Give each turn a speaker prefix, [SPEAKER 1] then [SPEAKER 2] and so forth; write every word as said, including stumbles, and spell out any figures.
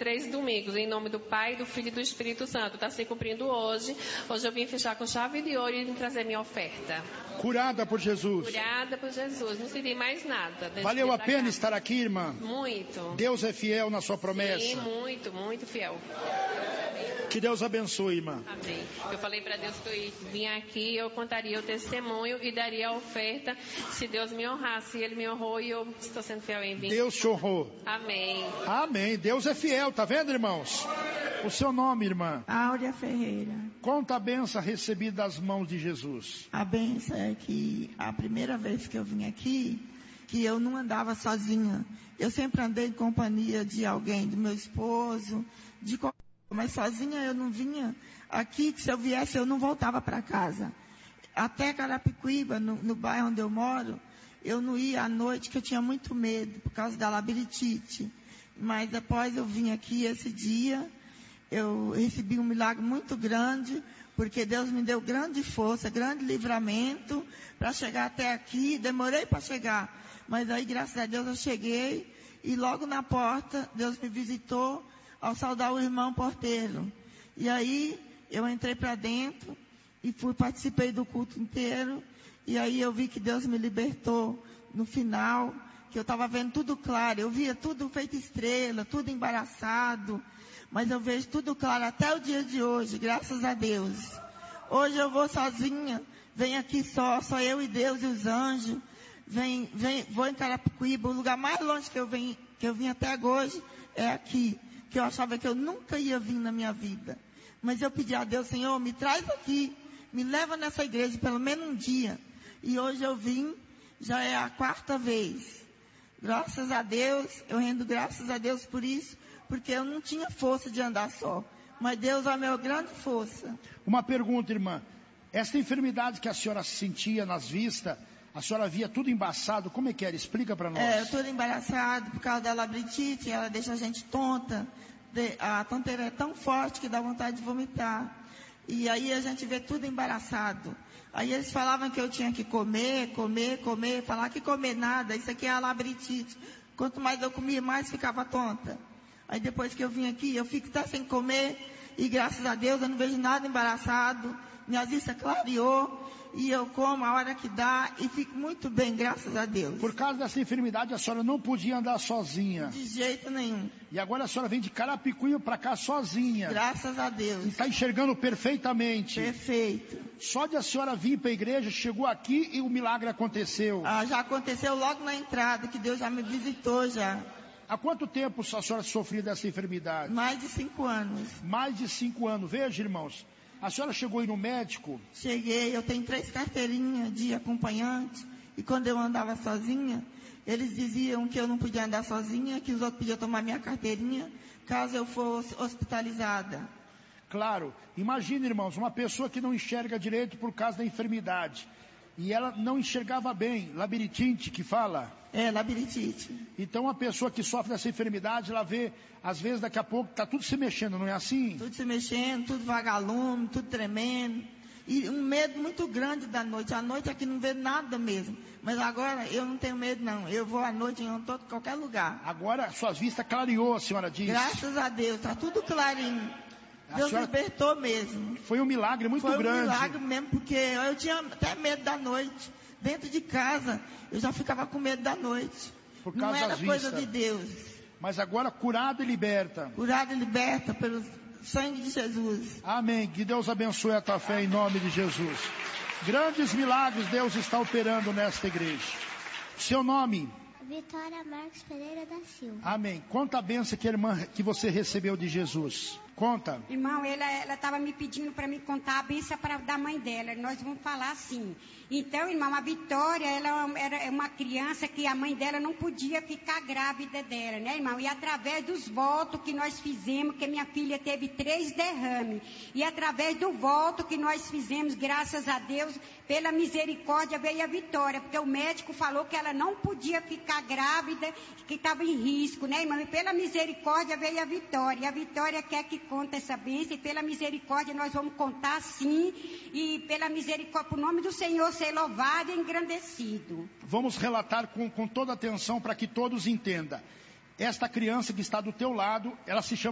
[SPEAKER 1] três domingos, em nome do Pai, do Filho e do Espírito Santo. Está se cumprindo hoje. Hoje eu vim fechar com chave de ouro e vim trazer minha oferta.
[SPEAKER 2] Curada por Jesus.
[SPEAKER 1] Curada por Jesus. Não senti mais nada.
[SPEAKER 2] Valeu a pena estar aqui, irmã?
[SPEAKER 1] Muito.
[SPEAKER 2] Deus é fiel na sua promessa.
[SPEAKER 1] Sim, muito, muito fiel.
[SPEAKER 2] Que Deus abençoe, irmã.
[SPEAKER 1] Amém. Eu falei para Deus que eu vinha aqui, eu contaria o testemunho e daria a oferta se Deus me honrasse. Ele me honrou e eu estou sendo fiel em vir.
[SPEAKER 2] Deus te honrou.
[SPEAKER 1] Amém.
[SPEAKER 2] Amém. Deus é fiel, tá vendo, irmãos? O seu nome, irmã?
[SPEAKER 3] Áurea Ferreira.
[SPEAKER 2] Conta a benção recebida das mãos de Jesus.
[SPEAKER 3] A benção é que a primeira vez que eu vim aqui, que eu não andava sozinha. Eu sempre andei em companhia de alguém, do meu esposo, de qualquer... Mas sozinha eu não vinha aqui, que se eu viesse eu não voltava para casa. Até Carapicuíba, no, no bairro onde eu moro, eu não ia à noite, que eu tinha muito medo, por causa da labirintite. Mas depois eu vim aqui esse dia, eu recebi um milagre muito grande, porque Deus me deu grande força, grande livramento para chegar até aqui. Demorei para chegar, mas aí graças a Deus eu cheguei, e logo na porta Deus me visitou ao saudar o irmão porteiro. E aí eu entrei para dentro e fui, participei do culto inteiro. E aí eu vi que Deus me libertou no final, que eu estava vendo tudo claro. Eu via tudo feito estrela, tudo embaraçado, mas eu vejo tudo claro até o dia de hoje, graças a Deus. Hoje eu vou sozinha, venho aqui só, só eu e Deus e os anjos. Vem, vem, vou em Carapicuíba, o lugar mais longe que eu vim, que eu vim até hoje é aqui, que eu achava que eu nunca ia vir na minha vida. Mas eu pedi a Deus, Senhor, me traz aqui, me leva nessa igreja pelo menos um dia. E hoje eu vim, já é a quarta vez. Graças a Deus, eu rendo graças a Deus por isso, porque eu não tinha força de andar só. Mas Deus é a minha grande força.
[SPEAKER 2] Uma pergunta, irmã. Esta enfermidade que a senhora sentia nas vistas, a senhora via tudo embaçado, como é que era? Explica para nós.
[SPEAKER 3] É, tudo embaraçado por causa da labirintite, ela deixa a gente tonta. A tonteira é tão forte que dá vontade de vomitar. E aí a gente vê tudo embaraçado. Aí eles falavam que eu tinha que comer, comer, comer, falar que comer nada, isso aqui é a labirintite. Quanto mais eu comia, mais ficava tonta. Aí depois que eu vim aqui, eu fico até sem comer, e graças a Deus eu não vejo nada embaraçado. Minha vista clareou, e eu como a hora que dá, e fico muito bem, graças a Deus.
[SPEAKER 2] Por causa dessa enfermidade, a senhora não podia andar sozinha.
[SPEAKER 3] De jeito nenhum.
[SPEAKER 2] E agora a senhora vem de Carapicuíba para cá sozinha.
[SPEAKER 3] Graças a Deus.
[SPEAKER 2] E está enxergando perfeitamente.
[SPEAKER 3] Perfeito.
[SPEAKER 2] Só de a senhora vir para a igreja, chegou aqui e o milagre aconteceu.
[SPEAKER 3] Ah, já aconteceu logo na entrada, que Deus já me visitou já.
[SPEAKER 2] Há quanto tempo a senhora sofreu dessa enfermidade?
[SPEAKER 3] Mais de cinco anos.
[SPEAKER 2] Mais de cinco anos. Veja, irmãos. A senhora chegou aí no médico?
[SPEAKER 3] Cheguei, eu tenho três carteirinhas de acompanhante. E quando eu andava sozinha, eles diziam que eu não podia andar sozinha, que os outros podiam tomar minha carteirinha, caso eu fosse hospitalizada.
[SPEAKER 2] Claro. Imagina, irmãos, uma pessoa que não enxerga direito por causa da enfermidade. E ela não enxergava bem, labirintite que fala.
[SPEAKER 3] É, labirintite.
[SPEAKER 2] Então a pessoa que sofre dessa enfermidade, ela vê, às vezes daqui a pouco está tudo se mexendo, não é assim?
[SPEAKER 3] Tudo se mexendo, tudo vagalume, tudo tremendo. E um medo muito grande da noite. À noite aqui não vê nada mesmo. Mas agora eu não tenho medo não. Eu vou à noite em todo, qualquer lugar.
[SPEAKER 2] Agora suas vistas clareou, a senhora diz.
[SPEAKER 3] Graças a Deus, está tudo clarinho.
[SPEAKER 2] A
[SPEAKER 3] Deus
[SPEAKER 2] senhora...
[SPEAKER 3] libertou mesmo.
[SPEAKER 2] Foi um milagre muito
[SPEAKER 3] Foi um
[SPEAKER 2] grande.
[SPEAKER 3] Foi um milagre mesmo, porque eu tinha até medo da noite. Dentro de casa, eu já ficava com medo da noite.
[SPEAKER 2] Por causa
[SPEAKER 3] Não era
[SPEAKER 2] das
[SPEAKER 3] coisa
[SPEAKER 2] vistas.
[SPEAKER 3] de Deus.
[SPEAKER 2] Mas agora curado e liberta.
[SPEAKER 3] Curado e liberta pelo sangue de Jesus.
[SPEAKER 2] Amém. Que Deus abençoe a tua fé em nome de Jesus. Grandes milagres Deus está operando nesta igreja. Seu nome?
[SPEAKER 4] Vitória Marcos Pereira da Silva.
[SPEAKER 2] Amém. Conta a bênção que a irmã que você recebeu de Jesus. Conta.
[SPEAKER 5] Irmão, ela estava me pedindo para me contar a bênção para da mãe dela. Nós vamos falar assim. Então, irmão, a Vitória, ela era uma criança que a mãe dela não podia ficar grávida dela, né, irmão? E através dos votos que nós fizemos, que minha filha teve três derrames. E através do voto que nós fizemos, graças a Deus, pela misericórdia veio a Vitória. Porque o médico falou que ela não podia ficar grávida, que estava em risco, né, irmão? E pela misericórdia veio a Vitória. E a Vitória quer que conta essa bênção, e pela misericórdia nós vamos contar sim, e pela misericórdia, por nome do Senhor ser louvado e engrandecido.
[SPEAKER 2] Vamos relatar com, com toda atenção para que todos entendam. Esta criança que está do teu lado, ela se chama